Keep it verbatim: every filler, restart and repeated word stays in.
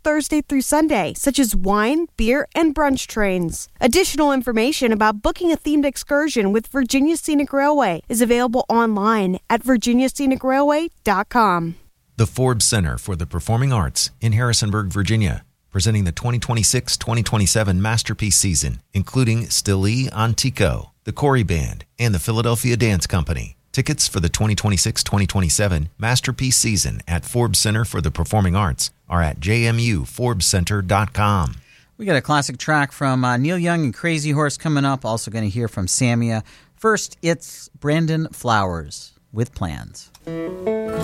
Thursday through Sunday, such as wine, beer, and brunch trains. Additional information about booking a themed excursion with Virginia Scenic Railway is available online at virginia scenic railway dot com. The Forbes Center for the Performing Arts in Harrisonburg, Virginia, presenting the twenty twenty-six twenty twenty-seven Masterpiece Season, including Stili Antico, the Corey Band, and the Philadelphia Dance Company. Tickets for the twenty twenty-six twenty twenty-seven Masterpiece Season at Forbes Center for the Performing Arts are at j m u forbes center dot com. We got a classic track from uh, Neil Young and Crazy Horse coming up. Also going to hear from Samia. First, it's Brandon Flowers with Plans.